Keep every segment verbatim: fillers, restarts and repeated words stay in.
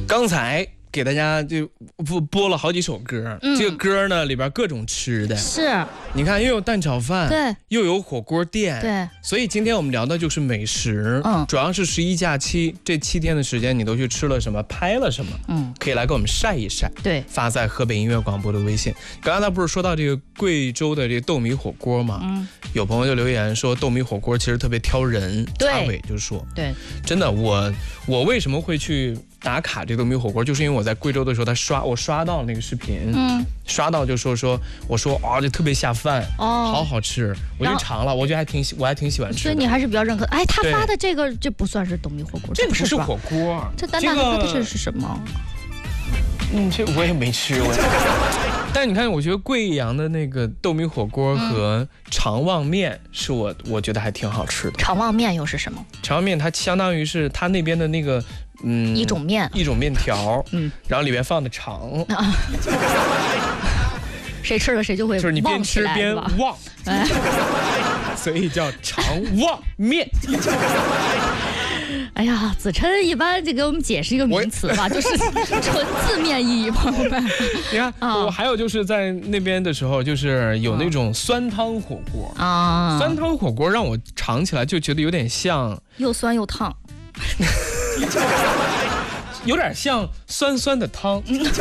刚才给大家就播播了好几首歌，嗯、这个歌呢里边各种吃的， 是， 你看又有蛋炒饭， 对， 又有火锅店， 对， 所以今天我们聊的就是美食，嗯，主要是十一假期这七天的时间，你都去吃了什么，拍了什么，嗯，可以来给我们晒一晒， 对， 发在河北音乐广播的微信。刚刚他不是说到这个贵州的这个豆米火锅吗？嗯，有朋友就留言说豆米火锅其实特别挑人，插尾就说， 对， 真的，我我为什么会去打卡这个豆米火锅，就是因为我在贵州的时候，他刷我刷到那个视频，嗯，刷到就说说我说啊、哦，这特别下饭，哦，好好吃，我就尝了，我觉得还挺我还挺喜欢吃的。 所以你还是比较认可。哎，他发的这个这不算是豆米火锅， 这不是火锅， 这丹丹发的这是什么？ 嗯，这我也没吃过。但你看，我觉得贵阳的那个豆米火锅和肠旺面是我我觉得还挺好吃的。 肠旺面又是什么？ 肠旺面它相当于是它那边的那个嗯一种面， 一种面条，嗯，然后里面放的肠。啊、 谁吃了谁就会就是你边吃边旺，哎、所以叫肠旺面。 哎呀，子琛一般就给我们解释一个名词吧，就是纯字面意义，朋友们。 你看，啊、我还有就是在那边的时候，就是有那种酸汤火锅啊，酸汤火锅让我尝起来就觉得有点像， 又酸又烫， 有点像酸酸的汤。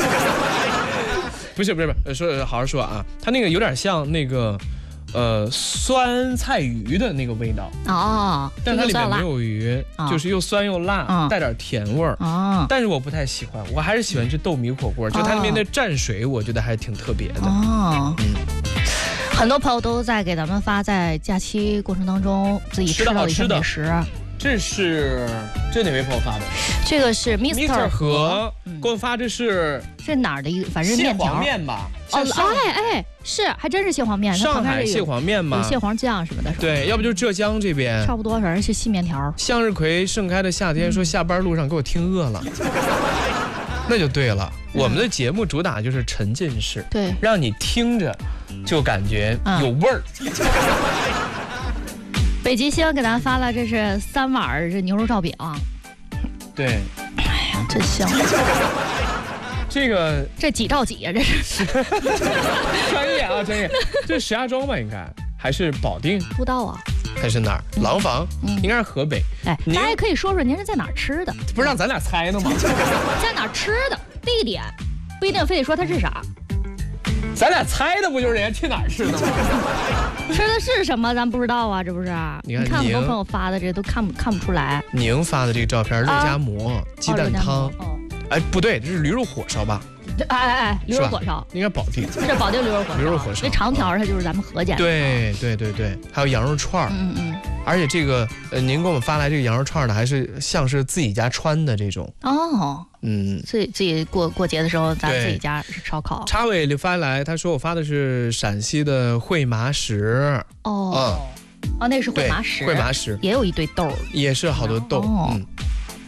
不是不是不是，说好好说啊，它那个有点像那个。呃，酸菜鱼的那个味道哦，但它里面没有鱼，哦、就是又酸又辣，哦、带点甜味儿哦。但是我不太喜欢，我还是喜欢吃豆米火锅，哦、就它里面的蘸水，我觉得还挺特别的哦。嗯， 很多朋友都在给咱们发在假期过程当中自己吃到的一些美食。 这是这哪位朋友发的？ 这个是 Mister 和给我发，这是这哪儿的一个？反正面条蟹黄面吧？ 哦，哎哎，是还真是蟹黄面。 上海蟹黄面吗？ 有蟹黄酱什么的。 对，要不就是浙江这边。 差不多，反正是细面条。 向日葵盛开的夏天说下班路上给我听饿了，那就对了。我们的节目主打就是沉浸式， 对， 让你听着就感觉有味儿。 北极星给咱发了，这是三碗这牛肉罩饼。 对， 哎呀，真香！ 这个这几兆几呀？这是专业啊，专业。这是石家庄吧？应该还是保定？ 不知道啊。 还是哪儿？廊坊？嗯，应该是河北。 哎，大家也可以说说您是在哪儿吃的？ 不是让咱俩猜的吗？ 在哪儿吃的？地点不一定非得说它是啥。 咱俩猜的不就是人家去哪儿吃的吗？ 吃的是什么咱不知道啊，这不是？你看很多朋友发的这都看不看不出来。 宁发的这个照片，肉夹馍、鸡蛋汤，哎，不对，这是驴肉火烧吧？ 哎哎哎，驴肉火烧应该保定， 是保定驴肉火烧。 驴肉火烧， 那长条它就是咱们河间。 对对对对，还有羊肉串，嗯嗯，而且这个呃，您给我们发来这个羊肉串呢，还是像是自己家穿的这种哦。嗯， 自己自己过过节的时候，咱自己家烧烤。 插尾就发来，他说我发的是陕西的烩麻食。 哦，嗯、哦，那是烩麻食， 烩麻食也有一堆豆， 也是好多豆。哦、嗯。